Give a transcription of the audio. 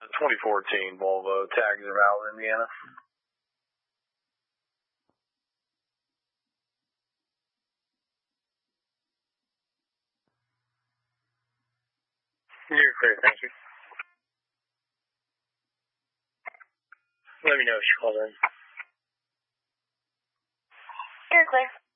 a 2014 Volvo. Tags are valid, Indiana. You're clear, thank you. Let me know if she calls in. You're clear.